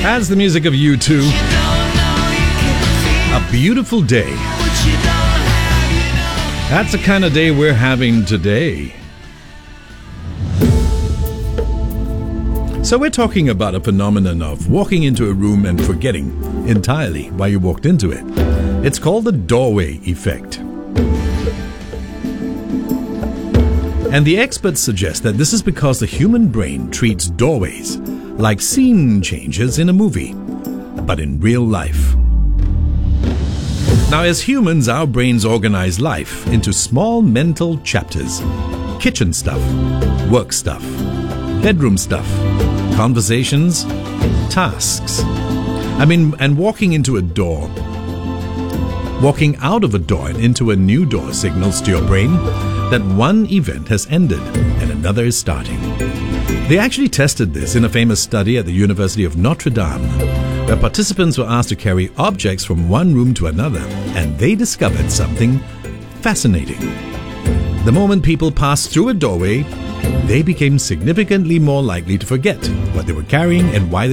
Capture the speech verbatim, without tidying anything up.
That's the music of U two. A beautiful day. That's the kind of day we're having today. So we're talking about a phenomenon of walking into a room and forgetting entirely why you walked into it. It's called the doorway effect. And the experts suggest that this is because the human brain treats doorways like scene changes in a movie, but in real life. Now, as humans, our brains organize life into small mental chapters. Kitchen stuff, work stuff, bedroom stuff, conversations, tasks. I mean, and walking into a door, walking out of a door and into a new door signals to your brain that one event has ended and another is starting. They actually tested this in a famous study at the University of Notre Dame, where participants were asked to carry objects from one room to another, and they discovered something fascinating. The moment people passed through a doorway, they became significantly more likely to forget what they were carrying and why they